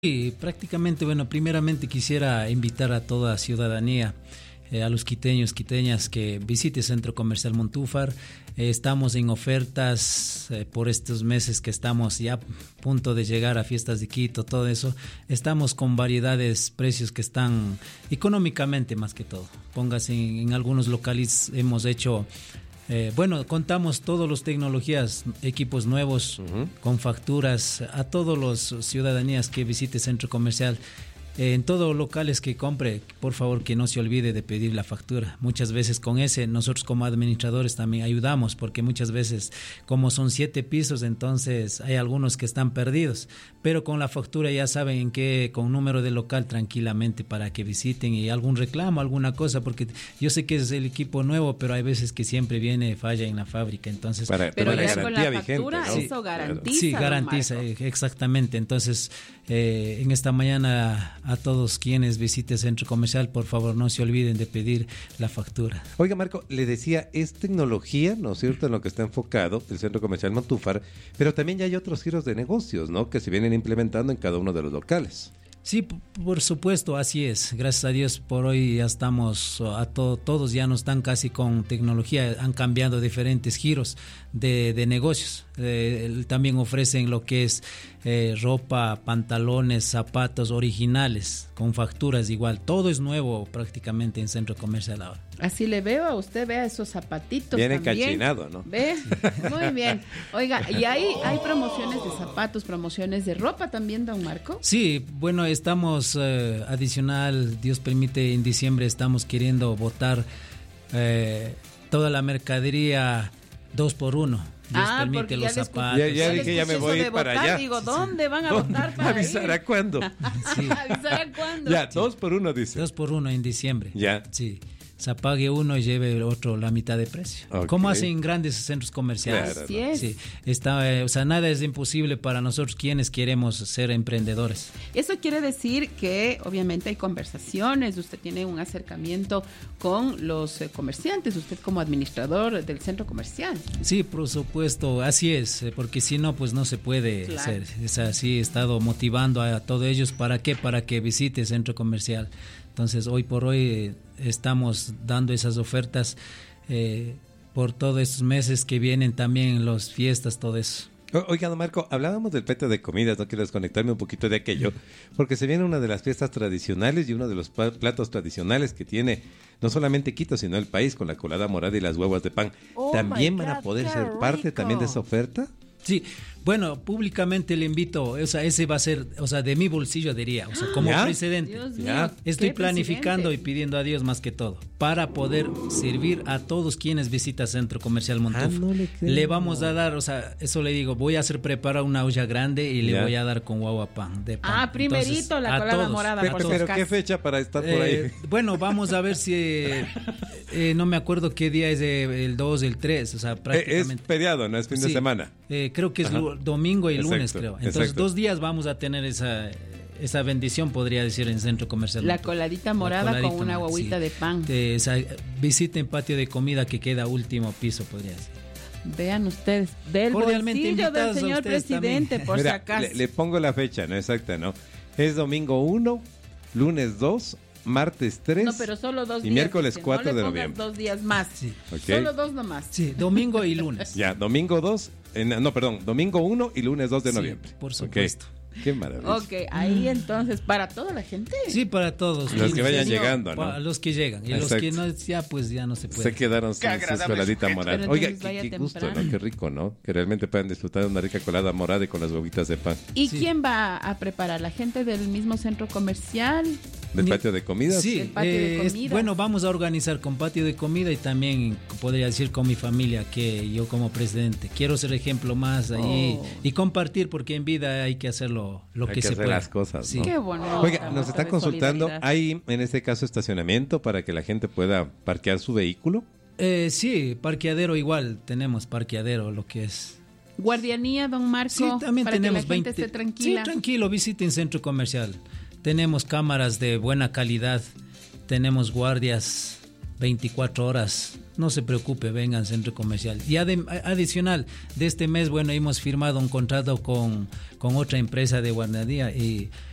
Sí, prácticamente, bueno, primeramente quisiera invitar a toda ciudadanía, a los quiteños, quiteñas, que visite Centro Comercial Montúfar. Estamos en ofertas por estos meses que estamos ya a punto de llegar a fiestas de Quito, todo eso. Estamos con variedades, precios que están económicamente más que todo. Póngase en algunos locales hemos hecho... contamos todas las tecnologías, equipos nuevos, con facturas a todos los ciudadanías que visite Centro Comercial. En todos locales que compre, por favor que no se olvide de pedir la factura. Muchas veces con nosotros como administradores también ayudamos, porque muchas veces como son 7 pisos, entonces hay algunos que están perdidos, pero con la factura ya saben en qué, con número de local tranquilamente para que visiten, y algún reclamo, alguna cosa, porque yo sé que es el equipo nuevo, pero hay veces que siempre falla en la fábrica, entonces... Pero ya con la factura vigente, ¿no? eso garantiza. Sí, garantiza, exactamente. Entonces, en esta mañana a todos quienes visiten Centro Comercial, por favor no se olviden de pedir la factura. Oiga, Marco, le decía, es tecnología, ¿no es cierto?, en lo que está enfocado el Centro Comercial Montúfar, pero también ya hay otros giros de negocios, ¿no?, que se vienen implementando en cada uno de los locales. Sí, por supuesto, así es. Gracias a Dios por hoy ya estamos, todos ya no están casi con tecnología, han cambiado diferentes giros de negocios. También ofrecen lo que es ropa, pantalones, zapatos originales, con facturas igual. Todo es nuevo prácticamente en Centro Comercial ahora. Así le veo a usted, vea esos zapatitos. Viene también. cachinado, ¿no? ¿Ve? Muy bien. Oiga, ¿y hay promociones de zapatos, promociones de ropa también, don Marco? Sí, bueno, estamos adicional, Dios permite, en diciembre estamos queriendo botar toda la mercadería 2x1. Dios permite, los zapatos. Ya dije, ya me voy para allá. Digo, ¿dónde van a votar para ¿Avisar ir? a cuándo? Sí. ¿Avisar a cuándo? Ya, 2x1 dice. 2x1 en diciembre. Ya. Sí. Se pague uno y lleve el otro la mitad de precio. Okay. Como hacen grandes centros comerciales. Claro, Así es. Sí, nada es imposible para nosotros quienes queremos ser emprendedores. Eso quiere decir que obviamente hay conversaciones, usted tiene un acercamiento con los comerciantes, usted como administrador del centro comercial. Sí, por supuesto, así es, porque si no, pues no se puede hacer. Es así, he estado motivando a todos ellos, ¿para qué? Para que visite centro comercial. Entonces, hoy por hoy estamos dando esas ofertas por todos estos meses que vienen, también las fiestas, todo eso. Oiga, don Marco, hablábamos del patio de comidas, no quiero desconectarme un poquito de aquello, porque se viene una de las fiestas tradicionales y uno de los platos tradicionales que tiene no solamente Quito, sino el país, con la colada morada y las huevas de pan. ¿También van a poder ser parte también de esa oferta? Sí, bueno, públicamente le invito, o sea, ese va a ser, o sea, de mi bolsillo diría, o sea, como ¿Ya? precedente. Dios mío, ¿Ya? Estoy ¿qué planificando presidente? y pidiendo a Dios más que todo, para poder servir a todos quienes visitan Centro Comercial Montúfar. No le creo. Le vamos a dar, o sea, eso le digo, voy a hacer preparar una olla grande y le voy a dar con guagua pan, de pan. Primerito. Entonces, la a colada todos. morada. Pero, por pero si ¿qué acaso. fecha para estar por ahí? Bueno, vamos a ver si, no me acuerdo qué día es el 2, el 3, o sea, prácticamente. Es feriado, no es fin de Sí, semana. creo que es domingo y lunes, Exacto, creo. Entonces, exacto. 2 días vamos a tener esa bendición, podría decir, en Centro Comercial. La coladita morada con una guaguita de pan. Visiten patio de comida que queda último piso, podría decir. Vean ustedes, del Cordialmente bolsillo del invitados a señor ustedes presidente, también. por Mira, si acaso. le pongo la fecha, ¿no? Exacta, ¿no? Es domingo 1, lunes 2, martes 3 No, pero solo 2 y días. miércoles dice, 4 no le de pongas noviembre. 2 días más. Sí. Ok. Solo 2 nomás. Sí, domingo y lunes. Ya, domingo 2, domingo 1 y lunes 2 de Sí, noviembre. por supuesto. Ok. Qué maravilla. Ok, ahí entonces, para toda la gente. Sí, para todos. Los que vayan Sí, llegando, ¿no? Para los que llegan. Y Exacto. los que no, ya pues ya no se puede. Se quedaron sin su coladita morada. Pero Oiga, entonces vaya qué gusto, temprano. ¿no? Qué rico, ¿no? Que realmente puedan disfrutar de una rica colada morada y con las huevitas de pan. ¿Y Sí. quién va a preparar? ¿La gente del mismo centro comercial? ¿Del patio de comidas? Sí, El patio de comidas. bueno, vamos a organizar con patio de comida y también podría decir con mi familia, que yo como presidente quiero ser ejemplo más allí y compartir, porque en vida hay que hacerlo lo Hay que que se hacer puede. las cosas, Sí. ¿no? Qué bueno. Oiga, nos están consultando, ¿hay en este caso estacionamiento para que la gente pueda parquear su vehículo? Sí, parqueadero igual, tenemos parqueadero, lo que es. Guardianía, don Marco. Sí, también para tenemos que la gente 20. esté tranquila. Sí, tranquilo, visiten Centro Comercial. Tenemos cámaras de buena calidad, tenemos guardias 24 horas. No se preocupe, vengan Centro Comercial. Y adicional, de este mes, bueno, hemos firmado un contrato con otra empresa de guardería y